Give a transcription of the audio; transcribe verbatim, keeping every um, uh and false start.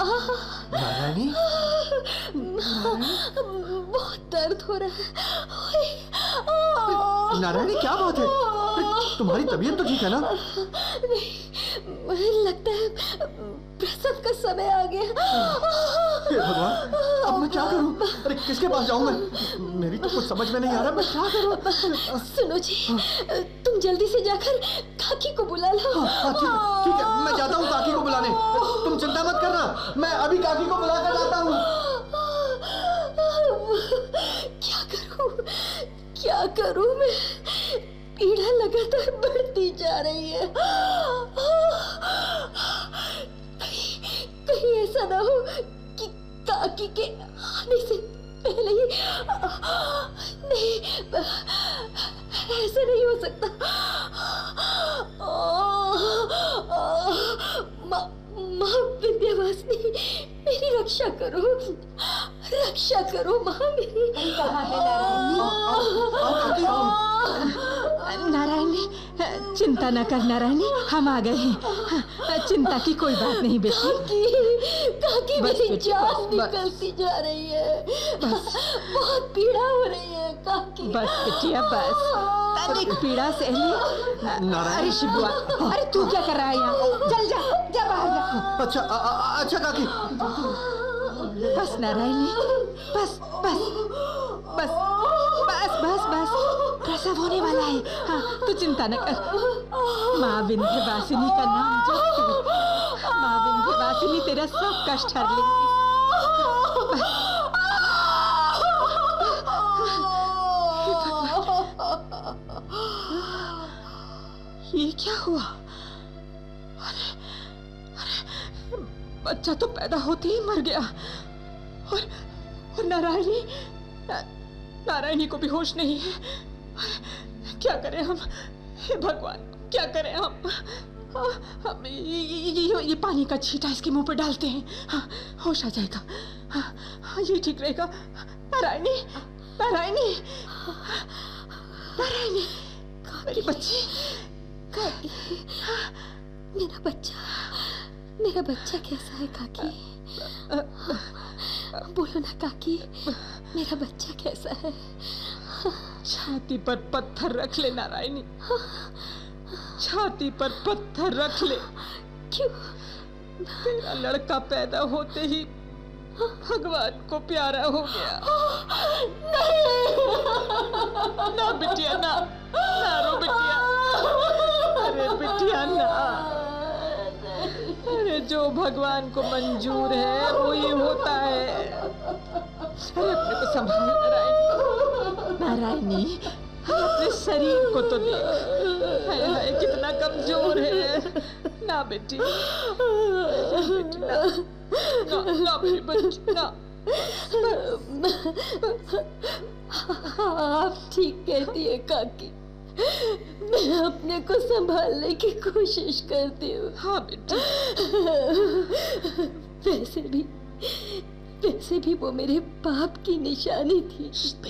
नारायणी, बहुत दर्द हो रहा है। नारायणी क्या बात है? तुम्हारी तबीयत तो ठीक है ना? नहीं, लगता है प्रसव का समय आ गया। हे भगवान, अब मैं क्या करूं? अरे किसके पास जाऊं मैं? मेरी तो कुछ समझ में नहीं आ रहा, मैं क्या करूं? सुनो जी, तुम जल्दी से जाकर काकी को बुला लो। हाँ, हाँ, ठीक है, ठीक है, मैं जाता हूँ काकी को बुलाने। तुम चिंता मत करना, मैं अभी काकी को बुला कर लाता हूँ। क्या करूं, क्या करूं मैं? पीड़ा लगातार बढ़ती जा रही है। कहीं, कहीं ऐसा ना हो कि काकी के आने से पहले ही। नहीं, ऐसा नहीं हो सकता। माँ, माँ विंध्यवासिनी, मेरी रक्षा करो, रक्षा करो माँ मेरी। कहाँ है नारायणी? नारायणी, चिंता न कर नारायणी, हम आ गए हैं। चिंता की कोई बात नहीं बेटी। काकी, काकी मेरी जान निकलती जा रही है। बस, बहुत पीड़ा हो रही है काकी। बस बिटिया बस, तनिक पीड़ा सह ली। अरे शिबुआ, अरे तू क्या कर रहा है यहाँ? चल जा, जा बाहर जा। अच्छा, आ, आ, अच्छा काकी। बस नारायणी, बस बस बस बस बस बस, प्रसव होने वाला है। हाँ, तू चिंता न कर। माँ विंध्यवासिनी का नाम जप तू। माँ विंध्यवासिनी तेरा सब कष्ट हर लेगी। ये क्या हुआ? अरे अरे, बच्चा तो पैदा होते ही मर गया। और, और नारायणी, नारायणी को भी होश नहीं है। क्या करें हम? हे भगवान, क्या करें हम? हम ये, ये, ये पानी का छींटा इसके मुंह पर डालते हैं। हाँ, होश आ जाएगा। हाँ, हाँ, ये ठीक रहेगा। नारायणी, नारायणी, नारायणी, मेरी बच्ची। काकी, मेरा बच्चा, मेरा बच्चा कैसा है काकी? बोलो ना काकी, मेरा बच्चा कैसा है? छाती पर पत्थर रख ले नारायणी, छाती पर पत्थर रख ले। क्यों? तेरा लड़का पैदा होते ही भगवान को प्यारा हो गया। नहीं, ना बिटिया ना, ना रो बिटिया। अरे बिटिया ना, अरे जो भगवान को मंजूर है वो ही होता है। अरे अपने को संभाल नारायणी, नारायणी, अपने शरीर को तो देख। हाय हाय, कितना कमजोर है। ना बेटी, बेटी ना, ना, ना मेरी बच्ची ना। आप ठीक कहती है काकी, मैं अपने को संभालने की कोशिश करती हूँ। हाँ बेटी। वैसे भी, वैसे भी वो मेरे पाप की निशानी थी।